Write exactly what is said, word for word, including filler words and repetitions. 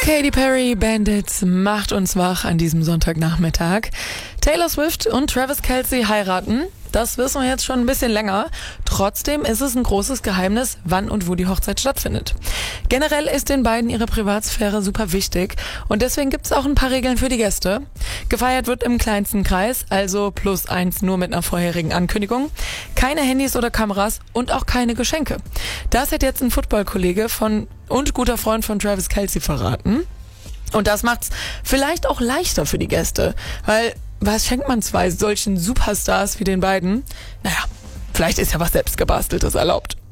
Katy Perry, Bandits, macht uns wach an diesem Sonntagnachmittag. Taylor Swift und Travis Kelce heiraten. Das wissen wir jetzt schon ein bisschen länger. Trotzdem ist es ein großes Geheimnis, wann und wo die Hochzeit stattfindet. Generell ist den beiden ihre Privatsphäre super wichtig und deswegen gibt es auch ein paar Regeln für die Gäste. Gefeiert wird im kleinsten Kreis, also plus eins nur mit einer vorherigen Ankündigung. Keine Handys oder Kameras und auch keine Geschenke. Das hat jetzt ein Football-Kollege von und guter Freund von Travis Kelce verraten. Und das macht's vielleicht auch leichter für die Gäste, weil was schenkt man zwei solchen Superstars wie den beiden? Naja, vielleicht ist ja was Selbstgebasteltes erlaubt.